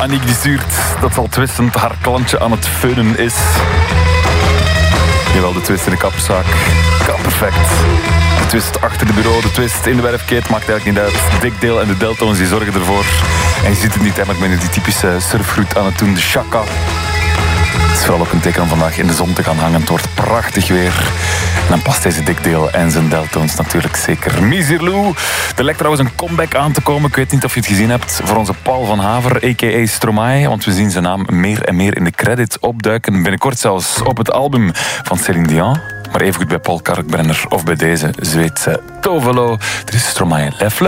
Aniek die stuurt dat al twistend haar klantje aan het feunen is. Jawel, de twist in de kapperszaak. Kan perfect. De twist achter de bureau, de twist in de werfkeet, maakt eigenlijk niet uit. Dick Dale en de Deltones die zorgen ervoor. En je ziet het niet, hè, maar ik ben die typische surfgroet aan het doen, de shaka. Het is vooral ook een teken om vandaag in de zon te gaan hangen. Het wordt prachtig weer. En dan past deze Dick Dale en zijn Deltones natuurlijk zeker. Misirlou. Er lijkt trouwens een comeback aan te komen. Ik weet niet of je het gezien hebt. Voor onze Paul van Haver, a.k.a. Stromae. Want we zien zijn naam meer en meer in de credits opduiken. Binnenkort zelfs op het album van Céline Dion. Maar evengoed bij Paul Kalkbrenner of bij deze Zweedse Tovolo. Er is Stromae Lefle.